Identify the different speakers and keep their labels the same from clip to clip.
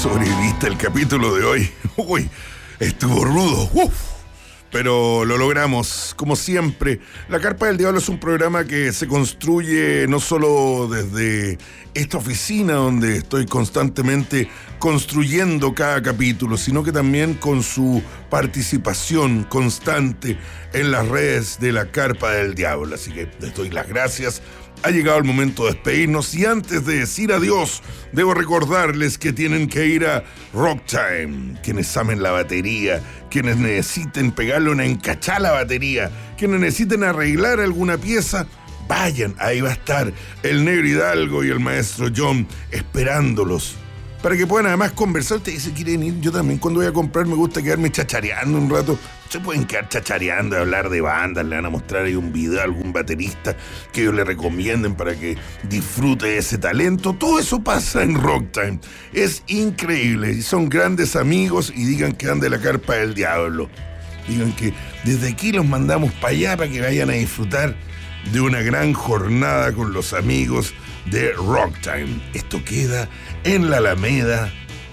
Speaker 1: sobreviviste el capítulo de hoy. Uy, estuvo rudo. Pero lo logramos, como siempre. La Carpa del Diablo es un programa que se construye no solo desde esta oficina donde estoy constantemente construyendo cada capítulo, sino que también con su participación constante en las redes de la Carpa del Diablo. Así que les doy las gracias. Ha llegado el momento de despedirnos y antes de decir adiós, debo recordarles que tienen que ir a Rock Time. Quienes amen la batería, quienes necesiten pegarle una encachada a la batería, quienes necesiten arreglar alguna pieza, vayan, ahí va a estar el Negro Hidalgo y el Maestro John esperándolos. Para que puedan además conversar. Ustedes se quieren ir, yo también cuando voy a comprar me gusta quedarme chachareando un rato. Se pueden quedar chachareando, hablar de bandas, le van a mostrar ahí un video a algún baterista que ellos le recomienden para que disfrute ese talento. Todo eso pasa en Rock Time. Es increíble, y son grandes amigos y digan que dan de la Carpa del Diablo. Digan que desde aquí los mandamos para allá para que vayan a disfrutar de una gran jornada con los amigos de Rock Time. Esto queda en la Alameda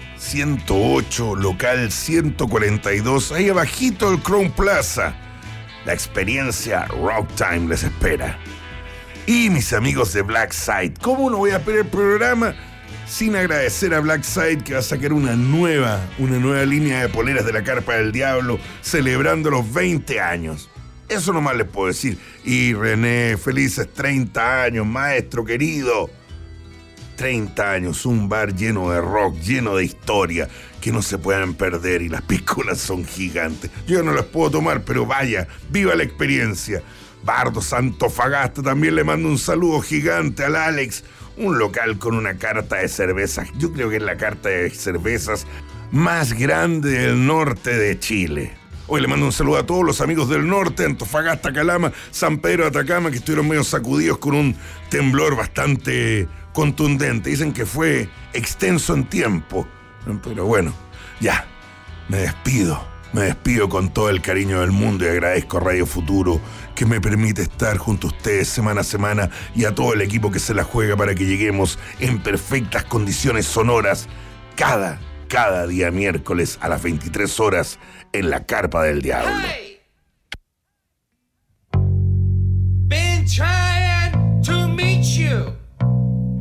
Speaker 1: 108, local 142, ahí abajito del Crown Plaza. La experiencia Rock Time les espera. Y mis amigos de Black Side, ¿cómo no voy a perder el programa sin agradecer a Black Side, que va a sacar una nueva línea de poleras de la Carpa del Diablo celebrando los 20 años? Eso nomás les puedo decir. Y René, felices 30 años, maestro querido. 30 años, un bar lleno de rock, lleno de historia, que no se pueden perder y las piscolas son gigantes. Yo no las puedo tomar, pero vaya, viva la experiencia. Bardos Antofagasta también le mando un saludo gigante al Alex. Un local con una carta de cervezas. Yo creo que es la carta de cervezas más grande del norte de Chile. Hoy le mando un saludo a todos los amigos del norte, Antofagasta, Calama, San Pedro de Atacama, que estuvieron medio sacudidos con un temblor bastante contundente. Dicen que fue extenso en tiempo, pero bueno, ya, me despido con todo el cariño del mundo y agradezco a Radio Futuro que me permite estar junto a ustedes semana a semana y a todo el equipo que se la juega para que lleguemos en perfectas condiciones sonoras cada día miércoles a las 23 horas en la Carpa del Diablo. ¡Hey!